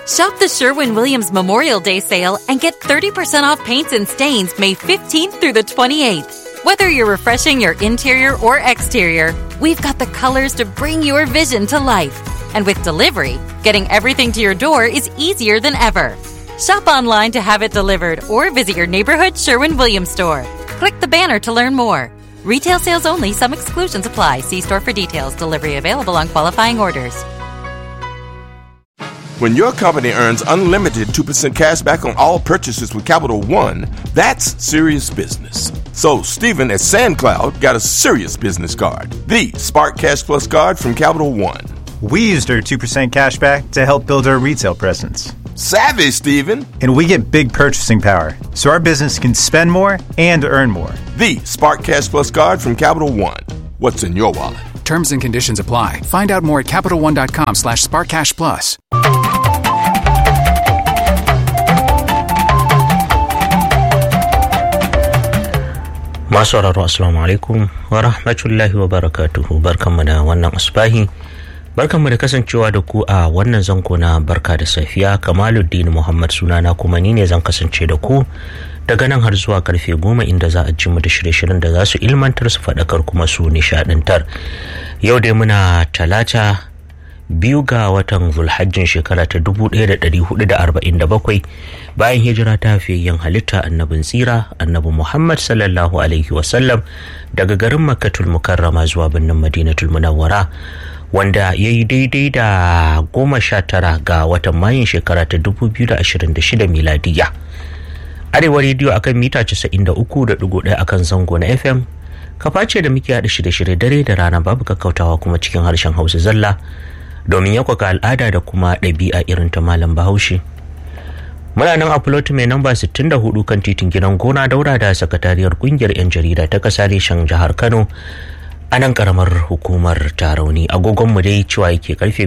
Shop the Sherwin-Williams Memorial Day sale and get 30% off paints and stains May 15th through the 28th. Whether you're refreshing your interior or exterior, we've got the colors to bring your vision to life. And with delivery, getting everything to your door is easier than ever. Shop online to have it delivered or visit your neighborhood Sherwin-Williams store. Click the banner to learn more. Retail sales only. Some exclusions apply. See store for details. Delivery available on qualifying orders. When your company earns unlimited 2% cash back on all purchases with Capital One, that's serious business. So Stephen at SandCloud got a serious business card, the Spark Cash Plus card from Capital One. We used our 2% cash back to help build our retail presence. Savvy, Stephen. And we get big purchasing power, so our business can spend more and earn more. The Spark Cash Plus card from Capital One. What's in your wallet? Terms and conditions apply. Find out more at CapitalOne.com/SparkCashPlus. Masu sauraro assalamu alaikum wa rahmatullahi wa barakatuhu. Barkanmu da wannan asbahi. Barkanmu da kasancewa da ku a wannan zango na barka da safiya. Kamaluddin Muhammad sunana kuma ni ne zan kasance da ku daga nan har zuwa karfe 10 inda za a ji mu da shirye-shiryen da za su ilmantar su faɗakar kuma su nishadantar. Yau dai muna talata 2 ga watan Zulhajjin shekara ta 1447 bayan hijira ta fiyayyen halitta annabin tsira annabi Muhammad sallallahu alaihi wasallam daga garin Makkatul Mukarrama zuwa birnin Madinatul Munawwara, wanda ya yi daidai da 19 ga watan Mayun shekara ta 2026 miladiya. Arewa rediyo akan mita 93.1 akan zango na FM. Kafa ce da muke haɗa shirye-shirye dare da rana babu kakkautawa kuma cikin harshen Hausa zalla domin yakwaka al'ada da kuma ɗabi'a irin ta Malam Bahaushe. Muna nan a plot mai namba 64 kan titin gidan gona daura da sakatariyar kungiyar 'yan jarida ta ƙasa reshen jihar Kano a nan karamar hukumar Tarauni. Agogonmu dai cewa yake karfe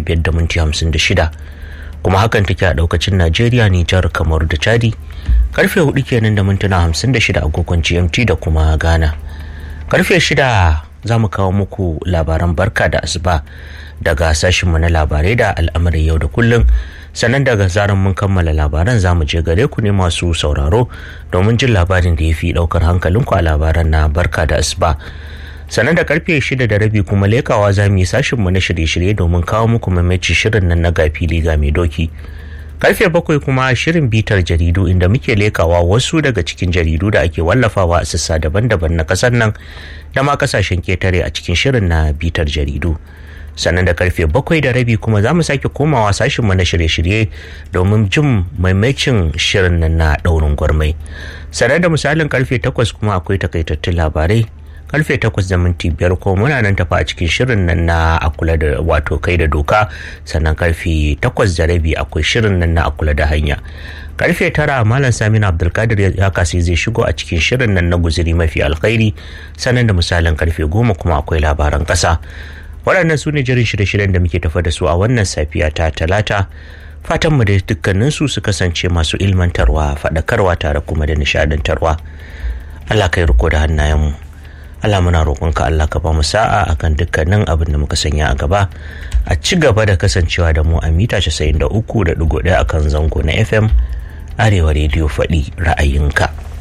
5:56 kuma hakan take a daukacin Najeriya, Nijar, Kamaru da Chadi. Karfe 4 kenan da mintuna 56 agogon GMT da kuma Ghana. Karfe 6 za mu kawo muku labaran barka da asuba daga sashinmu na labarai da al'amuran yau da kullum. Sannan daga zaran mun kammala labaran za mu je gare ku ne masu sauraro domin jin labarin da ya fi daukar hankalinku a labaran na barka da asuba. Sannan da karfe 6:30 kuma lekawa za mu yi sashinmu na shirye-shirye domin kawo muku mamaci shirin nan na gafili ga mai doki. Karfe 7 kuma shirin bitar jaridu inda muke lekawa wasu daga cikin jaridu da ake wallafawa a sassa daban-daban na kasar nan da ma kasashen ketare a cikin shirin na bitar jaridu. Sannan da karfe 7:30 kuma za mu sake komawa sashinmu na shirye-shirye domin jin maimacin shirin nan na daurin gwarmai. Sannan da misalin karfe 8 kuma akwai takaitattun labarai. Karfe 8:05 ko muna nan tafa a cikin shirin nan na akula da wato kai da doka. Sannan karfe 8:30 akwai shirin nan na akula da hanya. Karfe 9 Malam Saminu Abdulkadir ya kasi zai shigo a cikin shirin nan na guzuri mafi alkhairi. Sannan da misalin karfe 10 kuma akwai labaran kasa. Waɗannan su ne jirin shirye-shiryen da muke tafa da su a wannan safiya ta talata. Fatanmu da dukkaninsu su kasance masu ilmantarwa, faɗakarwa tare kuma da nishadantarwa. Allah kai riko da hannayenmu. Allah muna roƙonka Allah ka ba mu sa'a akan dukkanin abin da muka sanya a gaba. A ci gaba da kasancewa da mu a mita 93.1 akan zango na FM Arewa rediyo faɗi ra'ayinka.